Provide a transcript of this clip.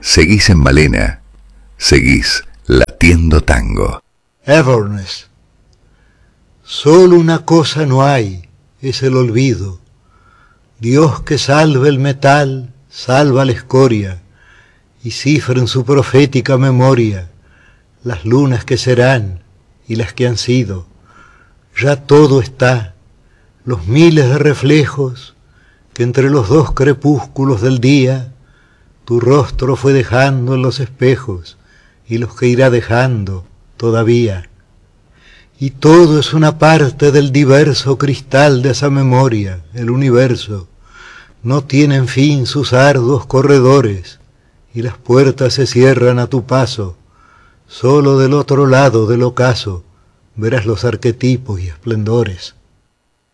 seguís en Malena, seguís latiendo tango. Everness. Solo una cosa no hay, es el olvido. Dios que salve el metal, salva la escoria, y cifra en su profética memoria las lunas que serán y las que han sido. Ya todo está, los miles de reflejos que entre los dos crepúsculos del día tu rostro fue dejando en los espejos y los que irá dejando todavía. Y todo es una parte del diverso cristal de esa memoria, el universo. No tienen fin sus arduos corredores, y las puertas se cierran a tu paso. Solo del otro lado del ocaso verás los arquetipos y esplendores.